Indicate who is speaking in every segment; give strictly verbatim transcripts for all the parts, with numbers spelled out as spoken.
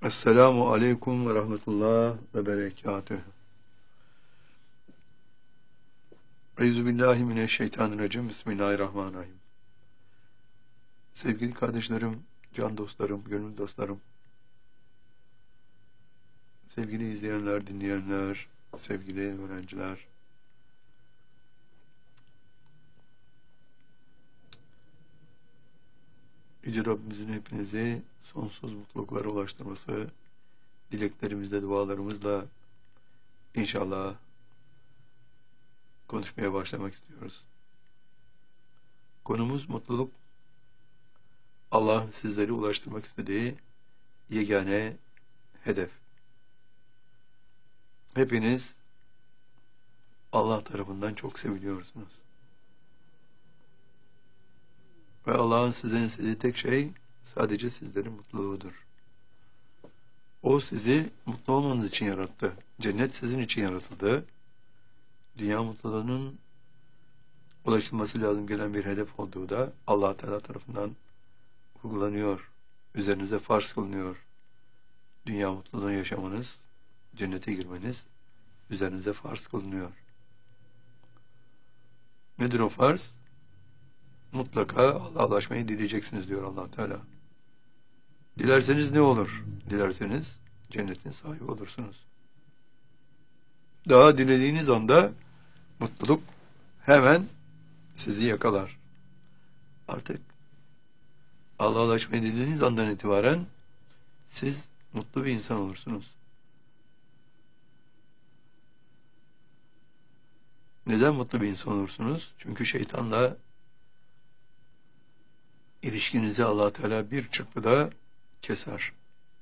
Speaker 1: Esselamu aleyküm ve rahmetullah ve berekatühü. Euzubillahimineşşeytanirracim. Bismillahirrahmanirrahim. Sevgili kardeşlerim, can dostlarım, gönül dostlarım, sevgili izleyenler, dinleyenler, sevgili öğrenciler, Yüce Rabbimizin hepinizi sonsuz mutluluklara ulaştırması dileklerimizle, dualarımızla inşallah konuşmaya başlamak istiyoruz. Konumuz mutluluk. Allah'ın sizleri ulaştırmak istediği yegane hedef. Hepiniz Allah tarafından çok seviliyorsunuz. Ve Allah'ın sizden istediği tek şey sadece sizlerin mutluluğudur. O sizi mutlu olmanız için yarattı. Cennet sizin için yaratıldı. Dünya mutluluğunun ulaşılması lazım gelen bir hedef olduğu da Allah Teala tarafından uygulanıyor. Üzerinize farz kılınıyor. Dünya mutluluğunu yaşamanız, cennete girmeniz üzerinize farz kılınıyor. Nedir o farz? Mutlaka Allah'a ulaşmayı dileyeceksiniz diyor Allah Teala. Dilerseniz ne olur? Dilerseniz cennetin sahibi olursunuz. Daha dilediğiniz anda mutluluk hemen sizi yakalar. Artık Allah'a ulaşmayı dilediğiniz andan itibaren siz mutlu bir insan olursunuz. Neden mutlu bir insan olursunuz? Çünkü şeytanla ilişkinizi Allah Teala bir çırpıda keser.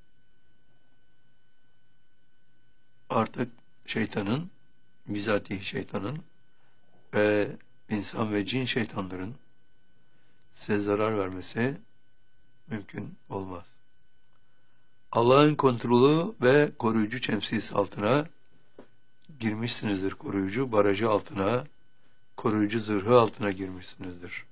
Speaker 1: Artık şeytanın, bizatihi şeytanın ve insan ve cin şeytanların size zarar vermesi mümkün olmaz. Allah'ın kontrolü ve koruyucu şemsiyesi altına girmişsinizdir. Koruyucu barajı altına, koruyucu zırhı altına girmişsinizdir.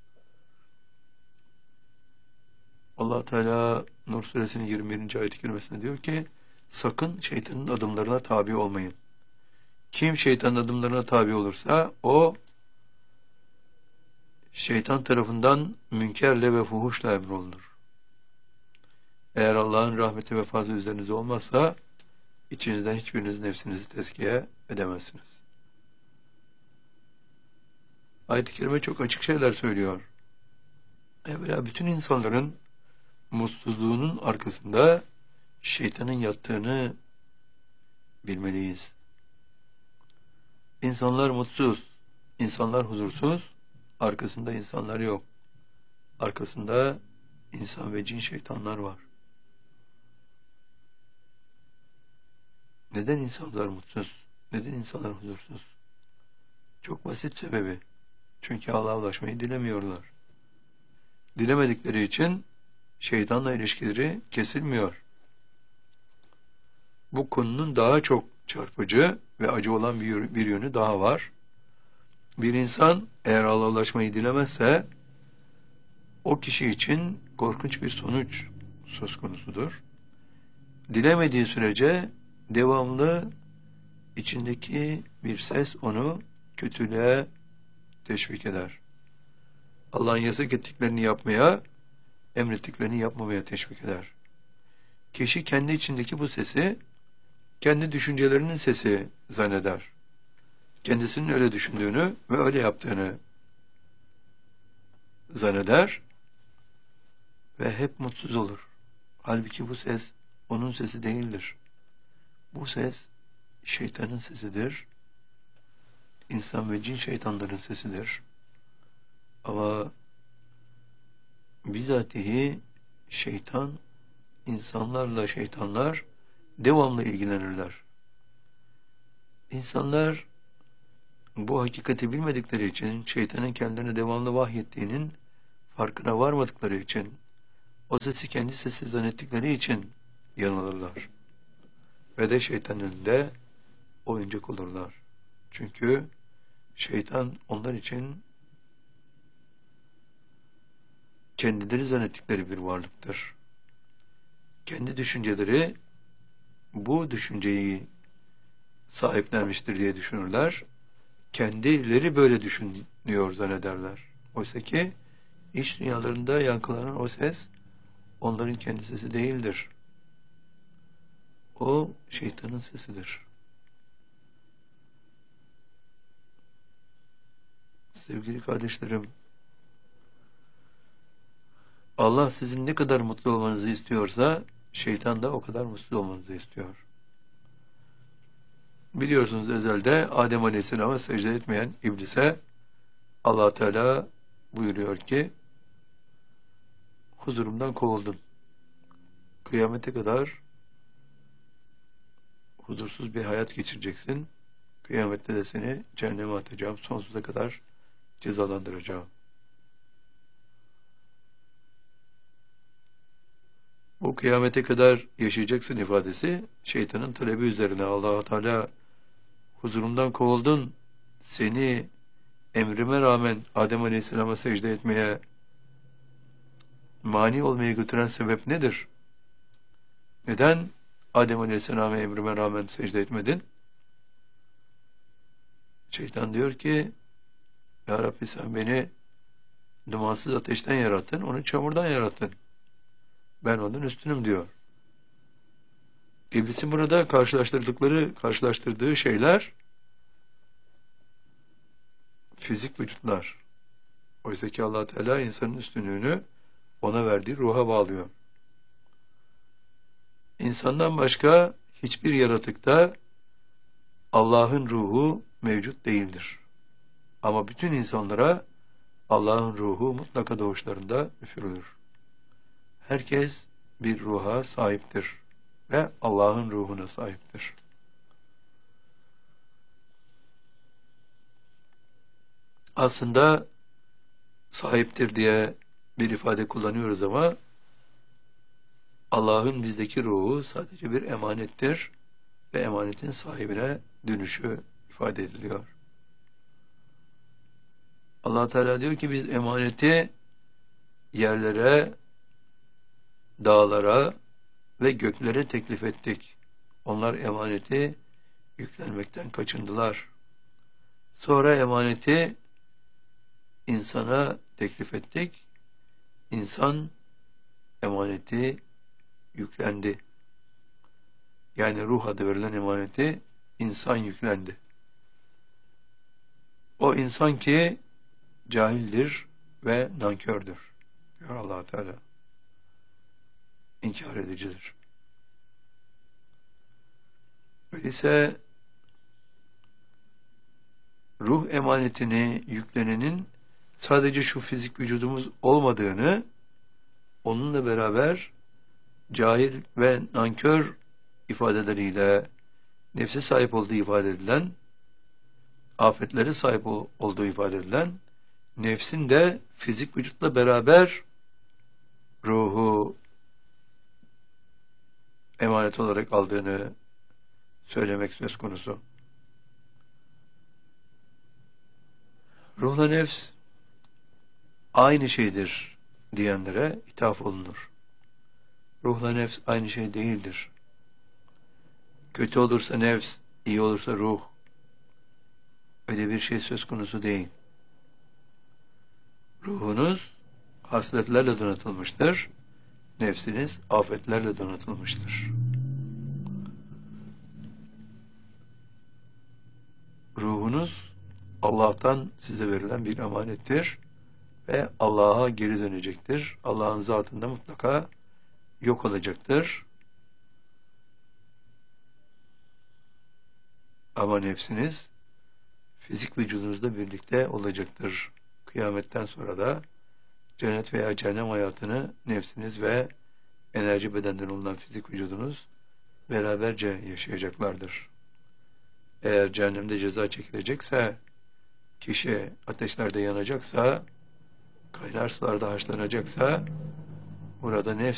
Speaker 1: Allah Teala Nur suresinin yirmi birinci ayet-i kerimesinde diyor ki, sakın şeytanın adımlarına tabi olmayın. Kim şeytanın adımlarına tabi olursa o şeytan tarafından münkerle ve fuhuşla emrolunur. Eğer Allah'ın rahmeti ve fazlı üzerinize olmazsa içinizden hiçbiriniz nefsinizi tezkiye edemezsiniz. Ayet-i kerime çok açık şeyler söylüyor. Evvela bütün insanların mutsuzluğunun arkasında şeytanın yattığını bilmeliyiz. İnsanlar mutsuz, insanlar huzursuz, arkasında insanlar yok. Arkasında insan ve cin şeytanlar var. Neden insanlar mutsuz? Neden insanlar huzursuz? Çok basit sebebi. Çünkü Allah'a ulaşmayı dilemiyorlar. Dilemedikleri için şeytanla ilişkileri kesilmiyor. Bu konunun daha çok çarpıcı ve acı olan bir, bir yönü daha var. Bir insan eğer Allah'a ulaşmayı dilemezse o kişi için korkunç bir sonuç söz konusudur. Dilemediği sürece devamlı içindeki bir ses onu kötülüğe teşvik eder. Allah'ın yasak ettiklerini yapmaya, emrettiklerini yapmamaya teşvik eder. Kişi kendi içindeki bu sesi, kendi düşüncelerinin sesi zanneder. Kendisinin öyle düşündüğünü ve öyle yaptığını zanneder ve hep mutsuz olur. Halbuki bu ses onun sesi değildir. Bu ses şeytanın sesidir. İnsan ve cin şeytanların sesidir. Ama bizatihi şeytan, insanlarla şeytanlar devamlı ilgilenirler. İnsanlar bu hakikati bilmedikleri için, şeytanın kendilerine devamlı vahyettiğinin farkına varmadıkları için, o sesi kendi sesi zannettikleri için yanılırlar. Ve de şeytanın önünde oyuncak olurlar. Çünkü şeytan onlar için kendileri zannettikleri bir varlıktır. kendi düşünceleri bu düşünceyi sahiplenmiştir diye düşünürler. Kendileri böyle düşünüyor zannederler. Oysa ki iç dünyalarında yankılanan o ses onların kendi sesi değildir. O şeytanın sesidir. Sevgili kardeşlerim, Allah sizin ne kadar mutlu olmanızı istiyorsa şeytan da o kadar mutsuz olmanızı istiyor. Biliyorsunuz ezelde Adem Aleyhisselam'a secde etmeyen iblise Allah Teala buyuruyor ki huzurumdan kovuldun. Kıyamete kadar huzursuz bir hayat geçireceksin. Kıyamette de seni cehenneme atacağım. Sonsuza kadar cezalandıracağım. Bu kıyamete kadar yaşayacaksın ifadesi şeytanın talebi üzerine. Allah Teala huzurumdan kovuldun. Seni emrime rağmen Adem Aleyhisselam'a secde etmeye mani olmaya götüren sebep nedir? Neden Adem Aleyhisselam'a emrime rağmen secde etmedin? Şeytan diyor ki Ya Rabbi sen beni dumansız ateşten yarattın, onu çamurdan yarattın. Ben onun üstünüm diyor. İblisin burada karşılaştırdıkları, karşılaştırdığı şeyler fizik vücutlar. Oysa ki Allah Teala insanın üstünlüğünü ona verdiği ruha bağlıyor. İnsandan başka hiçbir yaratıkta Allah'ın ruhu mevcut değildir. Ama bütün insanlara Allah'ın ruhu mutlaka doğuşlarında üfürülür. Herkes bir ruha sahiptir ve Allah'ın ruhuna sahiptir. Aslında sahiptir diye bir ifade kullanıyoruz ama Allah'ın bizdeki ruhu sadece bir emanettir ve emanetin sahibine dönüşü ifade ediliyor. Allah Teala diyor ki biz emaneti yerlere, dağlara ve göklere teklif ettik. Onlar emaneti yüklenmekten kaçındılar. Sonra emaneti insana teklif ettik. İnsan emaneti yüklendi. Yani ruh adı verilen emaneti insan yüklendi. O insan ki cahildir ve nankördür diyor Allah Teala. İnkar edicidir. Öyleyse ruh emanetini yüklenenin sadece şu fizik vücudumuz olmadığını, onunla beraber cahil ve nankör ifadeleriyle nefse sahip olduğu ifade edilen, afetlere sahip olduğu ifade edilen, nefsin de fizik vücutla beraber ruhu emanet olarak aldığını söylemek söz konusu. Ruhla nefs aynı şeydir diyenlere ithaf olunur. Ruhla nefs aynı şey değildir. Kötü olursa nefs, iyi olursa ruh. Öyle bir şey söz konusu değil. Ruhunuz hasletlerle donatılmıştır. Nefsiniz afetlerle donatılmıştır. Ruhunuz Allah'tan size verilen bir emanettir ve Allah'a geri dönecektir. Allah'ın zatında mutlaka yok olacaktır. Ama nefsiniz fizik vücudunuzla birlikte olacaktır. Kıyametten sonra da cennet veya cehennem hayatını nefsiniz ve enerji bedenden olan fizik vücudunuz beraberce yaşayacaklardır. Eğer cehennemde ceza çekilecekse, kişi ateşlerde yanacaksa, kaynar sularda haşlanacaksa, burada nefs